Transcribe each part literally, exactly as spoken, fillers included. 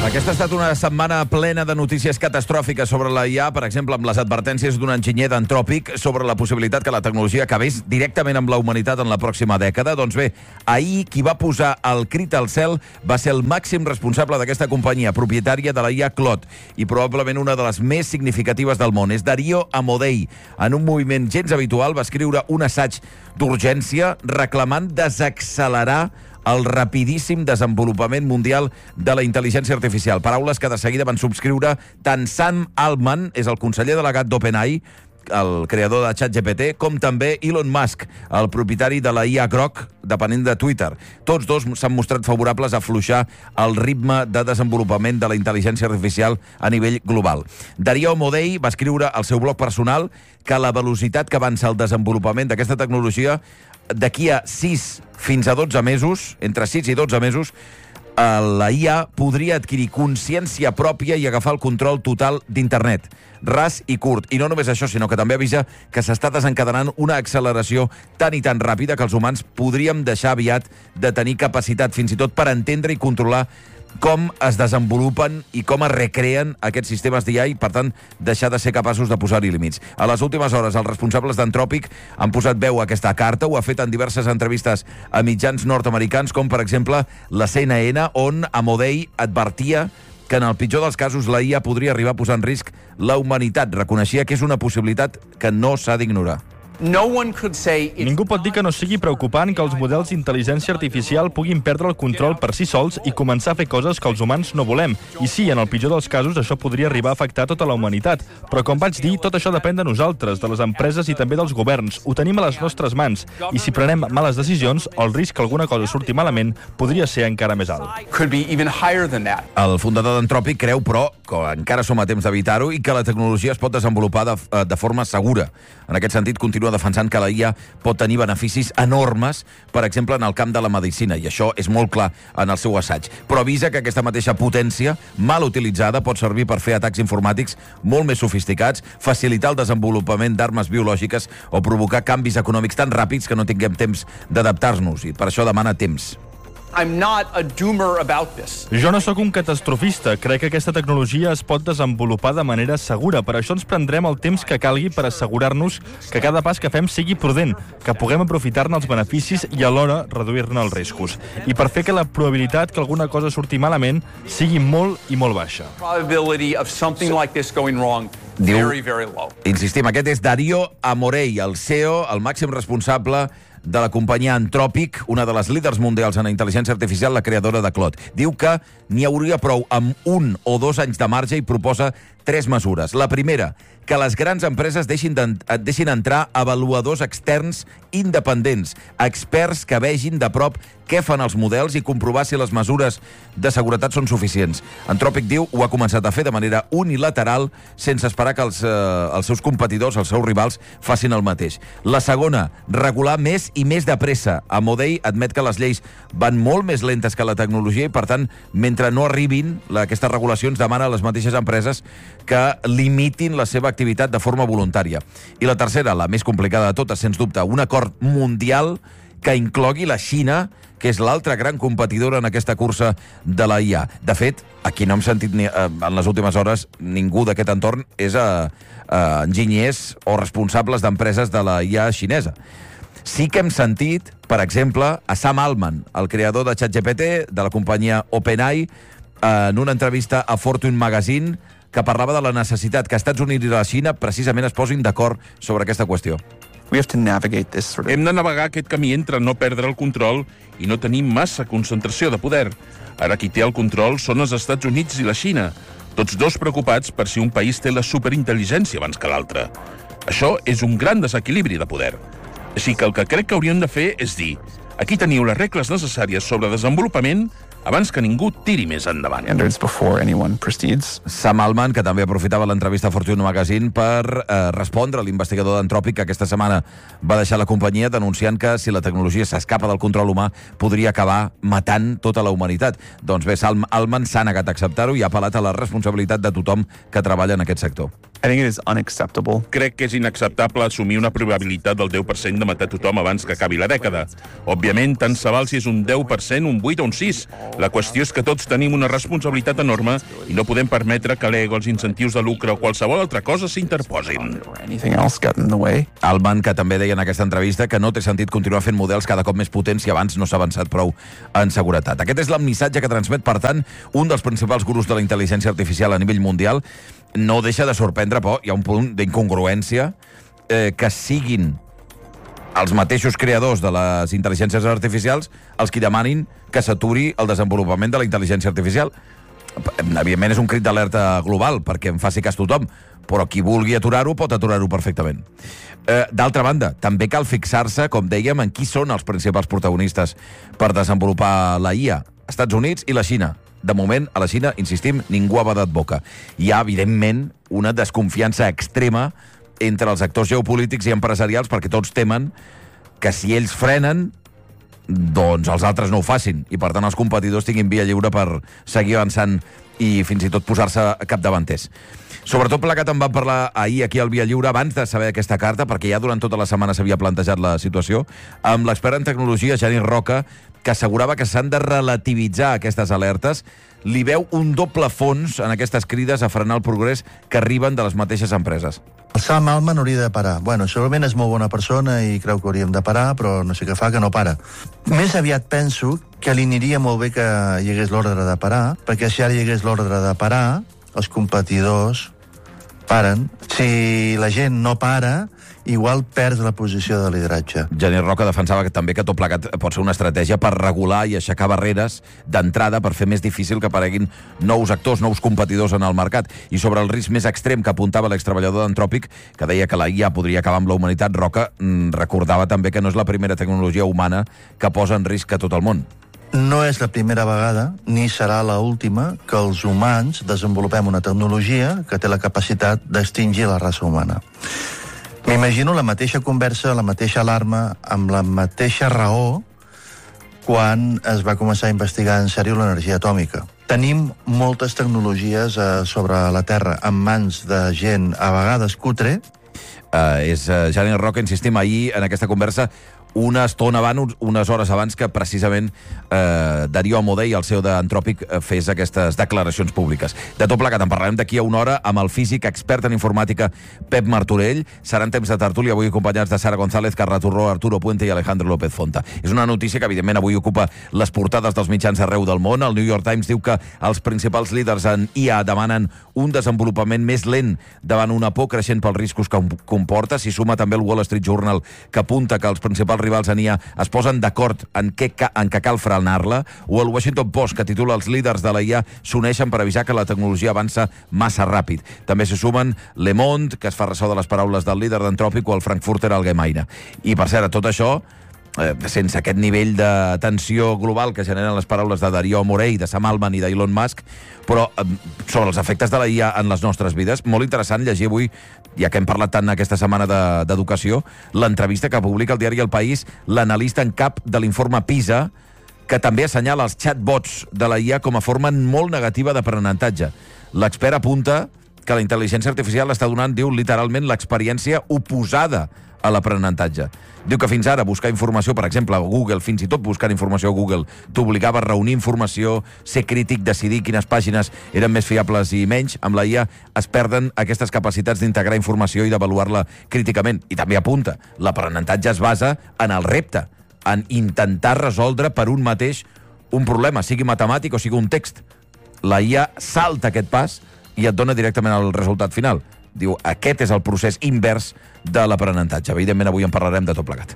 Aquesta ha estat una setmana plena de notícies catastròfiques sobre la I A, per exemple, amb les advertències d'un enginyer d'Anthropic sobre la possibilitat que la tecnologia acabés directament amb la humanitat en la pròxima dècada. Doncs bé, ahir qui va posar el crit al cel va ser el màxim responsable d'aquesta companyia, propietària de la I A Claude, i probablement una de les més significatives del món. És Dario Amodei. En un moviment gens habitual va escriure un assaig d'urgència reclamant desaccelerar el rapidíssim desenvolupament mundial de la intel·ligència artificial. Paraules que de seguida van subscriure tant Sam Altman, és el conseller delegat d'OpenAI, el creador de ChatGPT, com també Elon Musk, el propietari de la I A Grok, depenent de Twitter. Tots dos s'han mostrat favorables a afluixar el ritme de desenvolupament de la intel·ligència artificial a nivell global. Dario Amodei va escriure al seu blog personal que la velocitat que avança el desenvolupament d'aquesta tecnologia d'aquí a sis fins a dotze mesos, entre sis i dotze mesos, la I A podria adquirir consciència pròpia i agafar el control total d'internet, ras i curt. I no només això, sinó que també avisa que s'està desencadenant una acceleració tan i tan ràpida que els humans podríem deixar aviat de tenir capacitat fins i tot per entendre i controlar com es desenvolupen i com es recreen aquests sistemes d'I A i, per tant, deixar de ser capaços de posar-hi límits. A les últimes hores, els responsables d'Anthropic han posat veu a aquesta carta, ho ha fet en diverses entrevistes a mitjans nord-americans, com, per exemple, la C N N, on Amodei advertia que en el pitjor dels casos la I A podria arribar a posar en risc la humanitat. Reconeixia que és una possibilitat que no s'ha d'ignorar. Ningú pot dir que no sigui preocupant que els models d'intel·ligència artificial puguin perdre el control per si sols i començar a fer coses que els humans no volem. I sí, en el pitjor dels casos, això podria arribar a afectar tota la humanitat. Però, com vaig dir, tot això depèn de nosaltres, de les empreses i també dels governs. Ho tenim a les nostres mans. I si prenem males decisions, el risc que alguna cosa surti malament podria ser encara més alt. El fundador d'Anthropic creu, però, que encara som a temps d'evitar-ho i que la tecnologia es pot desenvolupar de, de forma segura. En aquest sentit, continua defensant que la I A pot tenir beneficis enormes, per exemple, en el camp de la medicina, i això és molt clar en el seu assaig. Però avisa que aquesta mateixa potència, mal utilitzada, pot servir per fer atacs informàtics molt més sofisticats, facilitar el desenvolupament d'armes biològiques o provocar canvis econòmics tan ràpids que no tinguem temps d'adaptar-nos, i per això demana temps. I'm not a doomer about this. Jo no sóc un catastrofista. Crec que aquesta tecnologia es pot desenvolupar de manera segura. Per això ens prendrem el temps que calgui per assegurar-nos que cada pas que fem sigui prudent, que puguem aprofitar-ne els beneficis i alhora reduir-ne els riscos. I per fer que la probabilitat que alguna cosa surti malament sigui molt i molt baixa. Probability of something like this going wrong. Diu, very, very low. Insistim, aquest és Dario Amodei, el C E O, el màxim responsable de la companyia Anthropic, una de les líders mundials en la intel·ligència artificial, la creadora de Claude. Diu que n'hi hauria prou amb un o dos anys de marge i proposa tres mesures. La primera, que les grans empreses deixin, deixin entrar avaluadors externs independents, experts que vegin de prop què fan els models i comprovar si les mesures de seguretat són suficients. Anthropic, diu, ho ha començat a fer de manera unilateral, sense esperar que els, eh, els seus competidors, els seus rivals, facin el mateix. La segona, regular més i més de pressa. Amodei admet que les lleis van molt més lentes que la tecnologia i, per tant, mentre no arribin aquestes regulacions, demana a les mateixes empreses que limitin la seva activitat de forma voluntària. I la tercera, la més complicada de totes, sens dubte, un acord mundial que inclogui la Xina, que és l'altra gran competidora en aquesta cursa de la I A. De fet, aquí no hem sentit ni, eh, en les últimes hores ningú d'aquest entorn és a, a enginyers o responsables d'empreses de la I A xinesa. Sí que hem sentit, per exemple, a Sam Altman, el creador de ChatGPT, de la companyia OpenAI, en una entrevista a Fortune Magazine, que parlava de la necessitat que Estats Units i la Xina precisament es posin d'acord sobre aquesta qüestió. Hem de navegar aquest camí entre no perdre el control i no tenir massa concentració de poder. Ara qui té el control són els Estats Units i la Xina, tots dos preocupats per si un país té la superintel·ligència abans que l'altre. Això és un gran desequilibri de poder. Així que el que crec que hauríem de fer és dir: aquí teniu les regles necessàries sobre desenvolupament abans que ningú tiri més endavant. Sam Altman, que també aprofitava l'entrevista a Fortune Magazine per eh, respondre a l'investigador d'Anthropic, que aquesta setmana va deixar la companyia denunciant que si la tecnologia s'escapa del control humà podria acabar matant tota la humanitat. Doncs bé, Sam Altman s'ha negat a acceptar-ho i ha apel·lat a la responsabilitat de tothom que treballa en aquest sector. Crec que és inacceptable assumir una probabilitat del deu per cent de matar tothom abans que acabi la dècada. Òbviament, tant se val si és un deu per cent, un vuit o un sis, La qüestió és que tots tenim una responsabilitat enorme i no podem permetre que l'ego, els incentius de lucre o qualsevol altra cosa s'interposin. Alman, que també deia en aquesta entrevista que no té sentit continuar fent models cada cop més potents i abans no s'ha avançat prou en seguretat. Aquest és el missatge que transmet, per tant, un dels principals gurus de la intel·ligència artificial a nivell mundial. No deixa de sorprendre, però hi ha un punt d'incongruència eh, que siguin els mateixos creadors de les intel·ligències artificials els qui demanin que s'aturi el desenvolupament de la intel·ligència artificial. Evidentment és un crit d'alerta global perquè en faci cas tothom, però qui vulgui aturar-ho pot aturar-ho perfectament. Eh, D'altra banda, també cal fixar-se, com dèiem, en qui són els principals protagonistes per desenvolupar la I A. Estats Units i la Xina. De moment, a la Xina, insistim, ningú ha badat boca. Hi ha, evidentment, una desconfiança extrema entre els actors geopolítics i empresarials perquè tots temen que si ells frenen, doncs els altres no ho facin i, per tant, els competidors tinguin via lliure per seguir avançant i fins i tot posar-se capdavanters. Sobretot plegat en van parlar ahir aquí al Via Lliure, abans de saber aquesta carta, perquè ja durant tota la setmana s'havia plantejat la situació, amb l'expert en tecnologia, Janis Roca, que assegurava que s'han de relativitzar aquestes alertes. Li veu un doble fons en aquestes crides a frenar el progrés que arriben de les mateixes empreses. El Sam Altman hauria de parar. Bueno, segurament és molt bona persona i creu que hauríem de parar, però no sé què fa, que no para. Més aviat penso que li aniria molt bé que hi hagués l'ordre de parar, perquè si ara hi hagués l'ordre de parar, els competidors paren. Si la gent no para, igual perds la posició de lideratge. Janis Roca defensava que també que tot plegat pot ser una estratègia per regular i aixecar barreres d'entrada per fer més difícil que apareguin nous actors, nous competidors en el mercat. I sobre el risc més extrem que apuntava l'extreballador d'Antròpic, que deia que la I A podria acabar amb la humanitat, Roca recordava també que no és la primera tecnologia humana que posa en risc a tot el món. No és la primera vegada, ni serà l'última, que els humans desenvolupem una tecnologia que té la capacitat d'extingir la raça humana. M'imagino la mateixa conversa, la mateixa alarma, amb la mateixa raó quan es va començar a investigar en sèrio l'energia atòmica. Tenim moltes tecnologies eh, sobre la Terra en mans de gent a vegades cutre. Uh, és uh, Janis Roca, insistim, ahir en aquesta conversa una estona abans, unes hores abans que precisament eh, Darío Amodei, el C E O d'Antròpic, fes aquestes declaracions públiques. De tot plegat, en parlarem d'aquí a una hora amb el físic expert en informàtica Pep Martorell. Seran temps de tertúlia, avui acompanyats de Sara González, Carla Turró, Arturo Puente i Alejandro López Fonta. És una notícia que, evidentment, avui ocupa les portades dels mitjans arreu del món. El New York Times diu que els principals líders en I A demanen un desenvolupament més lent davant una por creixent pels riscos que comporta. S'hi suma també el Wall Street Journal, que apunta que els principals rivals en I A es posen d'acord en, què ca en què cal frenar-la, o el Washington Post, que titula els líders de la I A s'uneixen per avisar que la tecnologia avança massa ràpid. També se sumen Le Monde, que es fa ressò de les paraules del líder d'Antròpic, o el Frankfurter Allgemeine. I, per cert, tot això, eh, sense aquest nivell de tensió global que generen les paraules de Darío Amodei, de Sam Altman i d'Elon Musk, però eh, sobre els efectes de la I A en les nostres vides, molt interessant llegir avui, ja que hem parlat tant aquesta setmana d'educació, de, l'entrevista que publica el diari El País l'analista en cap de l'informe PISA, que també assenyala els chatbots de la I A com a forma molt negativa d'aprenentatge. L'expert apunta que la intel·ligència artificial està donant, diu, literalment l'experiència oposada a l'aprenentatge. Diu que fins ara buscar informació, per exemple, a Google, fins i tot buscar informació a Google, t'obligava a reunir informació, ser crític, decidir quines pàgines eren més fiables i menys. Amb la I A es perden aquestes capacitats d'integrar informació i d'avaluar-la críticament. I també apunta, l'aprenentatge es basa en el repte, en intentar resoldre per un mateix un problema, sigui matemàtic o sigui un text. La I A salta aquest pas i et dona directament el resultat final. Diu, aquest és el procés invers de l'aprenentatge. Evidentment, avui en parlarem de tot plegat.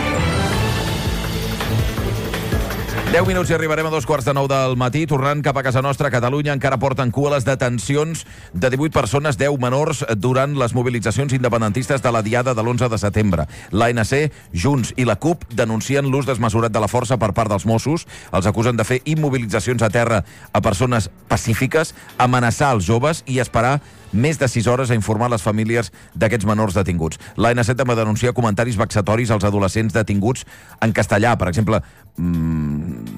deu minuts i arribarem a dos quarts de nou del matí. Tornant cap a casa nostra, a Catalunya, encara porten cua les detencions de divuit persones, deu menors, durant les mobilitzacions independentistes de la diada de l'onze de setembre. L'A N C, Junts i la CUP denuncien l'ús desmesurat de la força per part dels Mossos. Els acusen de fer immobilitzacions a terra a persones pacífiques, amenaçar els joves i esperar més de sis hores a informar les famílies d'aquests menors detinguts. L'A N C també denuncia comentaris vexatoris als adolescents detinguts en castellà. Per exemple, mmm,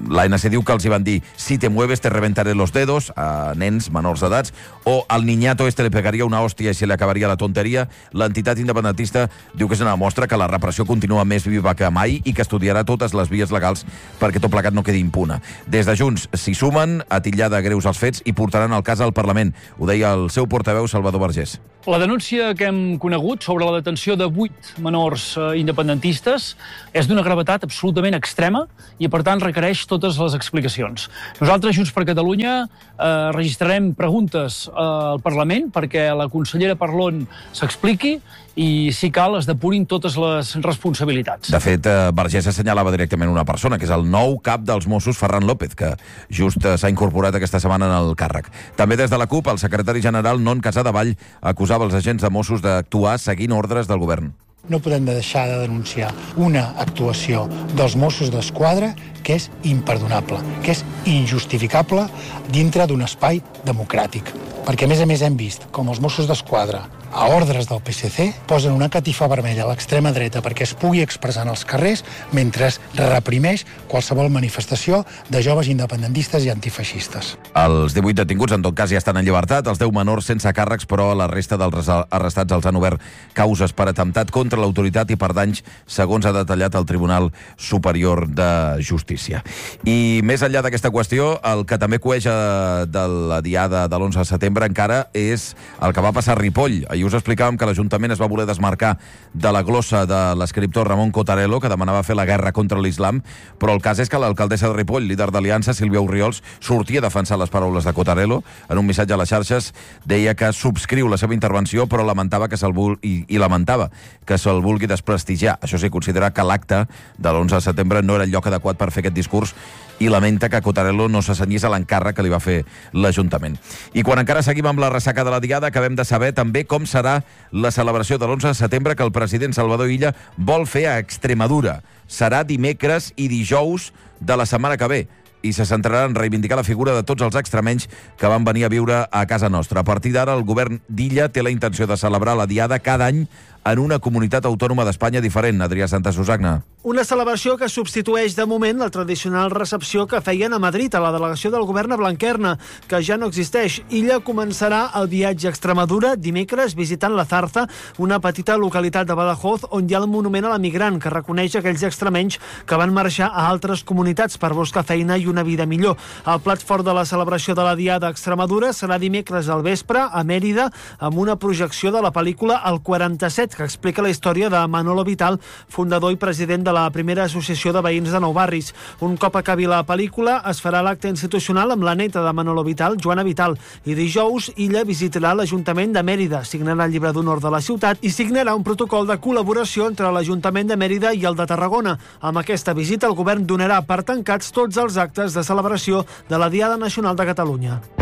l'A N C diu que els hi van dir si te mueves te reventaré los dedos a nens menors d'edats, o al niñato este le pegaria una hòstia i se li acabaria la tonteria. L'entitat independentista diu que és una mostra que la repressió continua més viva que mai i que estudiarà totes les vies legals perquè tot plegat no quedi impune. Des de Junts s'hi sumen a titllar de greus els fets i portaran el cas al Parlament. Ho deia el seu portaveu, Salvador Vergés. La denúncia que hem conegut sobre la detenció de vuit menors eh, independentistes és d'una gravetat absolutament extrema i, per tant, requereix totes les explicacions. Nosaltres, Junts per Catalunya, eh, registrarem preguntes eh, al Parlament perquè la consellera Parlon s'expliqui i, si cal, es depurin totes les responsabilitats. De fet, eh, Vergés assenyalava directament una persona, que és el nou cap dels Mossos, Ferran López, que just eh, s'ha incorporat aquesta setmana en el càrrec. També des de la CUP, el secretari general Non Casadevall acusava els agents de Mossos d'actuar seguint ordres del govern. No podem deixar de denunciar una actuació dels Mossos d'Esquadra que és imperdonable, que és injustificable dintre d'un espai democràtic. Perquè, a més a més, hem vist com els Mossos d'Esquadra, a ordres del P S C, posen una catifa vermella a l'extrema dreta perquè es pugui expressar en els carrers mentre reprimeix qualsevol manifestació de joves independentistes i antifeixistes. Els divuit detinguts, en tot cas, ja estan en llibertat. Els deu menors sense càrrecs, però la resta dels arrestats els han obert causes per atemptat contra l'autoritat i per danys, segons ha detallat el Tribunal Superior de Justícia. I més enllà d'aquesta qüestió, el que també cueja de la diada de l'onze de setembre encara és el que va passar a Ripoll. Ahir us explicàvem que l'Ajuntament es va voler desmarcar de la glossa de l'escriptor Ramon Cotarello, que demanava fer la guerra contra l'islam, però el cas és que l'alcaldessa de Ripoll, líder d'Aliança, Sílvia Orriols, sortia a defensar les paraules de Cotarello. En un missatge a les xarxes deia que subscriu la seva intervenció, però lamentava que se'l vul... I, i lamentava que se'l vulgui desprestigiar. Això sí, considera que l'acte de l'onze de setembre no era el lloc adequat per fer aquest discurs i lamenta que Cotarello no s'assenyís a l'encàrrec que li va fer l'Ajuntament. I quan encara seguim amb la ressaca de la diada, acabem de saber també com serà la celebració de l'onze de setembre que el president Salvador Illa vol fer a Extremadura. Serà dimecres i dijous de la setmana que ve i se centrarà en reivindicar la figura de tots els extremenys que van venir a viure a casa nostra. A partir d'ara, el govern d'Illa té la intenció de celebrar la diada cada any en una comunitat autònoma d'Espanya diferent. Adrià Santa Susagna. Una celebració que substitueix de moment la tradicional recepció que feien a Madrid, a la delegació del govern a Blanquerna, que ja no existeix. Illa començarà el viatge a Extremadura dimecres visitant la Zarza, una petita localitat de Badajoz on hi ha el monument a l'emigrant que reconeix aquells extremenys que van marxar a altres comunitats per buscar feina i una vida millor. El plat fort de la celebració de la Diada a Extremadura serà dimecres al vespre a Mèrida amb una projecció de la pel·lícula El quaranta-set, que explica la història de Manolo Vital, fundador i president de la primera associació de veïns de Nou Barris. Un cop acabi la pel·lícula, es farà l'acte institucional amb la neta de Manolo Vital, Joana Vital, i dijous Illa visitarà l'Ajuntament de Mèrida, signarà el llibre d'honor de la ciutat i signarà un protocol de col·laboració entre l'Ajuntament de Mèrida i el de Tarragona. Amb aquesta visita, el govern donarà per tancats tots els actes de celebració de la Diada Nacional de Catalunya.